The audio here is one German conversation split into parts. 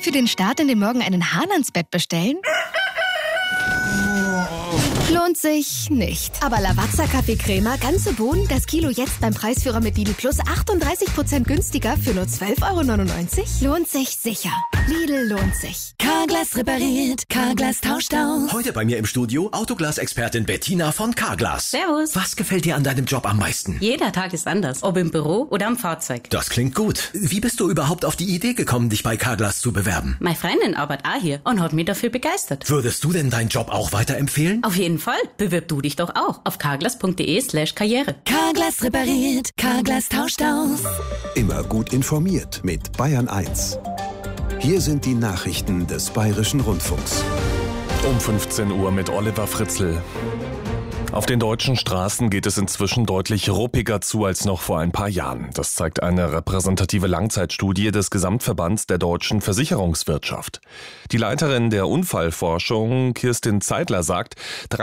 Für den Start in den Morgen einen Hahn ans Bett bestellen? Lohnt sich nicht. Aber Lavazza Kaffee-Crema, ganze Bohnen, das Kilo jetzt beim Preisführer mit Lidl Plus 38% günstiger für nur 12,99 €? Lohnt sich sicher. Lidl lohnt sich. Carglass repariert, Carglass tauscht aus. Heute bei mir im Studio Autoglas-Expertin Bettina von Carglass. Servus. Was gefällt dir an deinem Job am meisten? Jeder Tag ist anders, ob im Büro oder am Fahrzeug. Das klingt gut. Wie bist du überhaupt auf die Idee gekommen, dich bei Carglass zu bewerben? Meine Freundin arbeitet auch hier und hat mich dafür begeistert. Würdest du denn deinen Job auch weiterempfehlen? Auf jeden Fall. Bewirb du dich doch auch auf carglass.de/karriere. Carglass repariert, Carglass tauscht aus. Immer gut informiert mit Bayern 1. Hier sind die Nachrichten des Bayerischen Rundfunks. Um 15 Uhr mit Oliver Fritzl. Auf den deutschen Straßen geht es inzwischen deutlich ruppiger zu als noch vor ein paar Jahren. Das zeigt eine repräsentative Langzeitstudie des Gesamtverbands der deutschen Versicherungswirtschaft. Die Leiterin der Unfallforschung, Kirstin Zeidler, sagt,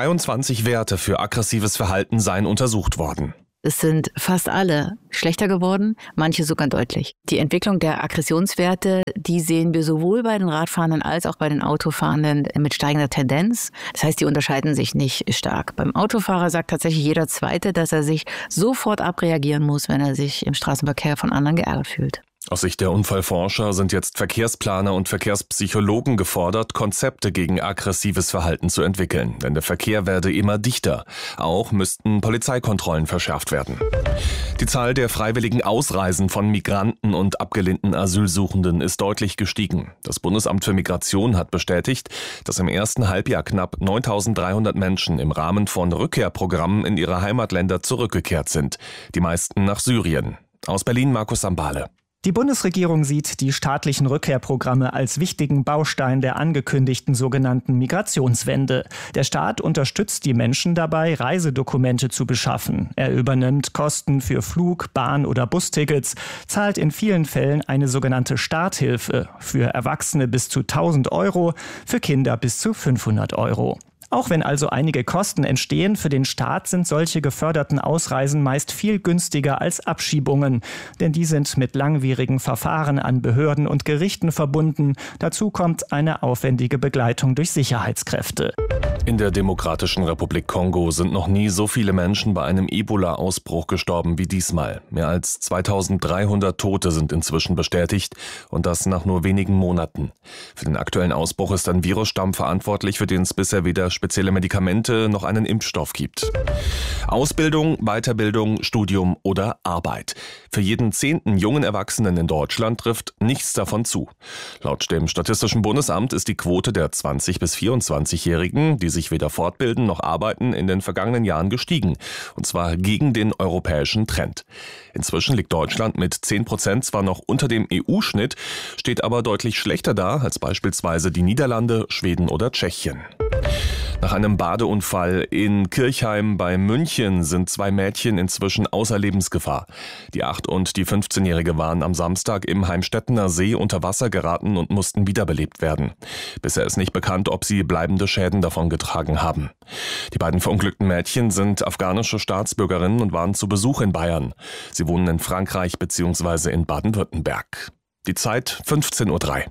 23 Werte für aggressives Verhalten seien untersucht worden. Es sind fast alle schlechter geworden, manche sogar deutlich. Die Entwicklung der Aggressionswerte, die sehen wir sowohl bei den Radfahrenden als auch bei den Autofahrenden mit steigender Tendenz. Das heißt, die unterscheiden sich nicht stark. Beim Autofahrer sagt tatsächlich jeder Zweite, dass er sich sofort abreagieren muss, wenn er sich im Straßenverkehr von anderen geärgert fühlt. Aus Sicht der Unfallforscher sind jetzt Verkehrsplaner und Verkehrspsychologen gefordert, Konzepte gegen aggressives Verhalten zu entwickeln. Denn der Verkehr werde immer dichter. Auch müssten Polizeikontrollen verschärft werden. Die Zahl der freiwilligen Ausreisen von Migranten und abgelehnten Asylsuchenden ist deutlich gestiegen. Das Bundesamt für Migration hat bestätigt, dass im ersten Halbjahr knapp 9.300 Menschen im Rahmen von Rückkehrprogrammen in ihre Heimatländer zurückgekehrt sind. Die meisten nach Syrien. Aus Berlin Markus Sambale. Die Bundesregierung sieht die staatlichen Rückkehrprogramme als wichtigen Baustein der angekündigten sogenannten Migrationswende. Der Staat unterstützt die Menschen dabei, Reisedokumente zu beschaffen. Er übernimmt Kosten für Flug-, Bahn- oder Bustickets, zahlt in vielen Fällen eine sogenannte Starthilfe. Für Erwachsene bis zu 1.000 €, für Kinder bis zu 500 €. Auch wenn also einige Kosten entstehen, für den Staat sind solche geförderten Ausreisen meist viel günstiger als Abschiebungen. Denn die sind mit langwierigen Verfahren an Behörden und Gerichten verbunden. Dazu kommt eine aufwendige Begleitung durch Sicherheitskräfte. In der Demokratischen Republik Kongo sind noch nie so viele Menschen bei einem Ebola-Ausbruch gestorben wie diesmal. Mehr als 2.300 Tote sind inzwischen bestätigt und das nach nur wenigen Monaten. Für den aktuellen Ausbruch ist ein Virusstamm verantwortlich, für den es bisher weder spezielle Medikamente noch einen Impfstoff gibt. Ausbildung, Weiterbildung, Studium oder Arbeit. Für jeden 10. jungen Erwachsenen in Deutschland trifft nichts davon zu. Laut dem Statistischen Bundesamt ist die Quote der 20- bis 24-Jährigen, die sich weder fortbilden noch arbeiten, in den vergangenen Jahren gestiegen. Und zwar gegen den europäischen Trend. Inzwischen liegt Deutschland mit 10% zwar noch unter dem EU-Schnitt, steht aber deutlich schlechter da als beispielsweise die Niederlande, Schweden oder Tschechien. Nach einem Badeunfall in Kirchheim bei München sind 2 Mädchen inzwischen außer Lebensgefahr. Die 8- und die 15-Jährige waren am Samstag im Heimstettener See unter Wasser geraten und mussten wiederbelebt werden. Bisher ist nicht bekannt, ob sie bleibende Schäden davongetragen haben. Die beiden verunglückten Mädchen sind afghanische Staatsbürgerinnen und waren zu Besuch in Bayern. Sie wohnen in Frankreich bzw. in Baden-Württemberg. Die Zeit 15:03 Uhr.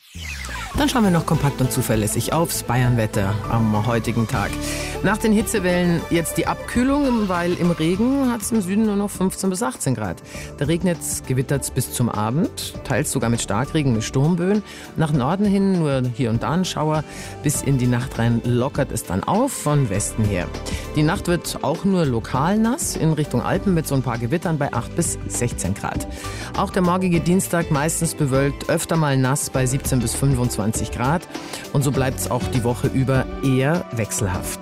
Dann schauen wir noch kompakt und zuverlässig aufs Bayernwetter am heutigen Tag. Nach den Hitzewellen jetzt die Abkühlung, weil im Regen hat es im Süden nur noch 15 bis 18 Grad. Da regnet es, gewittert es bis zum Abend, teils sogar mit Starkregen, mit Sturmböen. Nach Norden hin nur hier und da ein Schauer. Bis in die Nacht rein lockert es dann auf von Westen her. Die Nacht wird auch nur lokal nass, in Richtung Alpen mit so ein paar Gewittern bei 8 bis 16 Grad. Auch der morgige Dienstag meistens bewölkt, öfter mal nass bei 17 bis 25 Grad. Und so bleibt es auch die Woche über eher wechselhaft.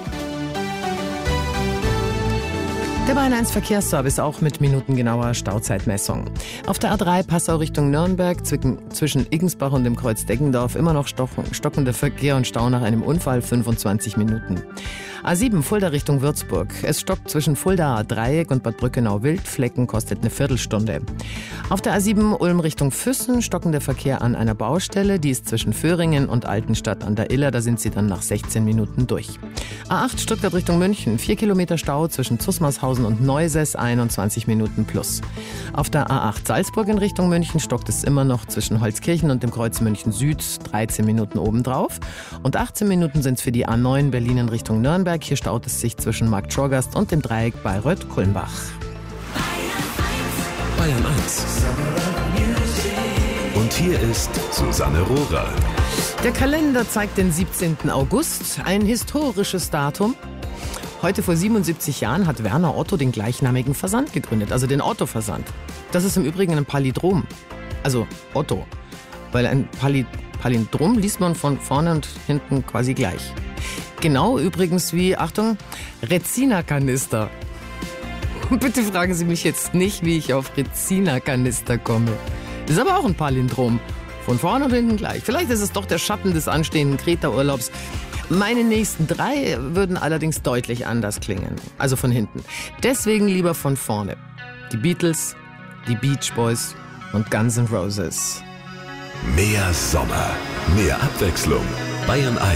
Der Bayern 1 Verkehrsservice auch mit minutengenauer Stauzeitmessung. Auf der A3 Passau Richtung Nürnberg zwischen Iggensbach und dem Kreuz Deggendorf immer noch stockender Verkehr und Stau nach einem Unfall, 25 Minuten. A7 Fulda Richtung Würzburg. Es stockt zwischen Fuldaer Dreieck und Bad Brückenau-Wildflecken, kostet eine Viertelstunde. Auf der A7 Ulm Richtung Füssen stockender Verkehr an einer Baustelle. Die ist zwischen Föhringen und Altenstadt an der Iller. Da sind sie dann nach 16 Minuten durch. A8 Stuttgart Richtung München. 4 Kilometer Stau zwischen Zusmarshausen Sandhausen und Neuses 21 Minuten plus. Auf der A8 Salzburg in Richtung München stockt es immer noch zwischen Holzkirchen und dem Kreuz München Süd 13 Minuten obendrauf. Und 18 Minuten sind es für die A9 Berlin in Richtung Nürnberg. Hier staut es sich zwischen Marktschorgast und dem Dreieck Bayreuth-Kulmbach. Bayern 1. Und hier ist Susanne Rohrer. Der Kalender zeigt den 17. August, ein historisches Datum. Heute vor 77 Jahren hat Werner Otto den gleichnamigen Versand gegründet, also den Otto-Versand. Das ist im Übrigen ein Palindrom, also Otto, weil ein Palindrom liest man von vorne und hinten quasi gleich. Genau übrigens wie, Achtung, Rezina-Kanister. Bitte fragen Sie mich jetzt nicht, wie ich auf Rezina-Kanister komme. Das ist aber auch ein Palindrom. Von vorne und hinten gleich. Vielleicht ist es doch der Schatten des anstehenden Kreta-Urlaubs. Meine nächsten 3 würden allerdings deutlich anders klingen. Also von hinten. Deswegen lieber von vorne. Die Beatles, die Beach Boys und Guns N' Roses. Mehr Sommer, mehr Abwechslung. Bayern 1.